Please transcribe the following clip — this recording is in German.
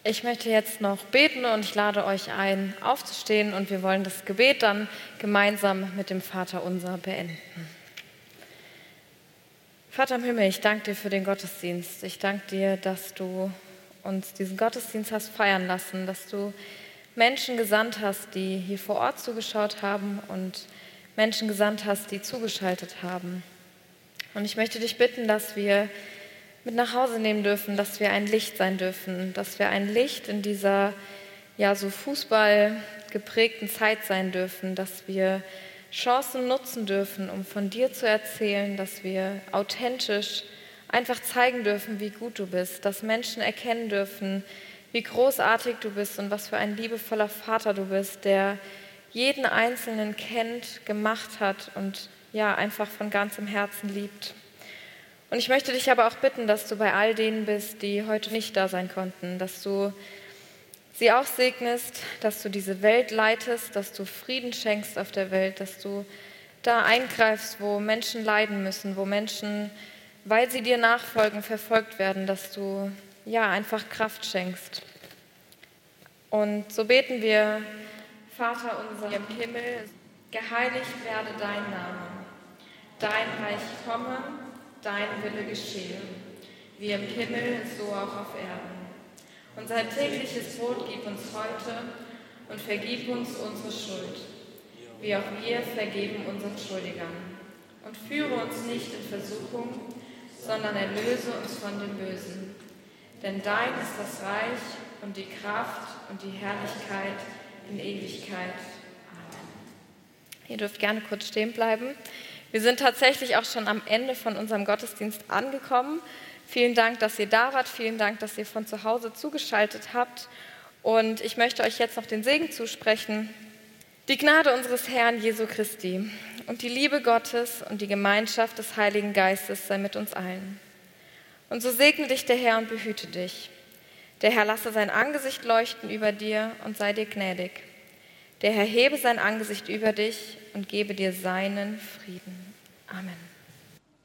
Ich möchte jetzt noch beten und ich lade euch ein, aufzustehen und wir wollen das Gebet dann gemeinsam mit dem Vaterunser beenden. Vater im Himmel, ich danke dir für den Gottesdienst. Ich danke dir, dass du uns diesen Gottesdienst hast feiern lassen, dass du Menschen gesandt hast, die hier vor Ort zugeschaut haben und Menschen gesandt hast, die zugeschaltet haben. Und ich möchte dich bitten, dass wir mit nach Hause nehmen dürfen, dass wir ein Licht sein dürfen, dass wir ein Licht in dieser so Fußball geprägten Zeit sein dürfen, dass wir Chancen nutzen dürfen, um von dir zu erzählen, dass wir authentisch einfach zeigen dürfen, wie gut du bist, dass Menschen erkennen dürfen, wie großartig du bist und was für ein liebevoller Vater du bist, der jeden Einzelnen kennt, gemacht hat und einfach von ganzem Herzen liebt. Und ich möchte dich aber auch bitten, dass du bei all denen bist, die heute nicht da sein konnten, dass du sie auch segnest, dass du diese Welt leitest, dass du Frieden schenkst auf der Welt, dass du da eingreifst, wo Menschen leiden müssen, wo Menschen, weil sie dir nachfolgen, verfolgt werden, dass du einfach Kraft schenkst. Und so beten wir: Vater unser im Himmel, geheiligt werde dein Name, dein Reich komme, dein Wille geschehe, wie im Himmel, so auch auf Erden. Unser tägliches Brot gib uns heute und vergib uns unsere Schuld, wie auch wir vergeben unseren Schuldigern. Und führe uns nicht in Versuchung, sondern erlöse uns von dem Bösen. Denn dein ist das Reich und die Kraft und die Herrlichkeit in Ewigkeit. Amen. Ihr dürft gerne kurz stehen bleiben. Wir sind tatsächlich auch schon am Ende von unserem Gottesdienst angekommen. Vielen Dank, dass ihr da wart. Vielen Dank, dass ihr von zu Hause zugeschaltet habt. Und ich möchte euch jetzt noch den Segen zusprechen. Die Gnade unseres Herrn Jesu Christi und die Liebe Gottes und die Gemeinschaft des Heiligen Geistes sei mit uns allen. Und so segne dich der Herr und behüte dich. Der Herr lasse sein Angesicht leuchten über dir und sei dir gnädig. Der Herr hebe sein Angesicht über dich und gebe dir seinen Frieden. Amen.